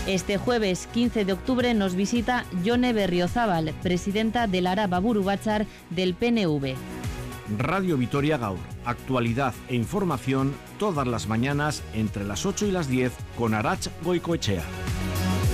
Este jueves 15 de octubre nos visita Jone Berriozábal, presidenta del Araba Buru Batzar del PNV. Radio Vitoria Gaur, actualidad e información todas las mañanas entre las 8 y las 10 con Arach Goicoechea.